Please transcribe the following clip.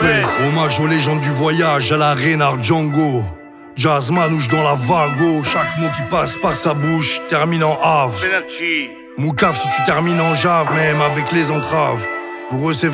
face. Hommage aux légendes du voyage, à la Reynard Django. Jazz manouche dans la vago. Chaque mot qui passe par sa bouche termine en ave. Moukaf si tu termines en jave, même avec les entraves. Pour eux c'est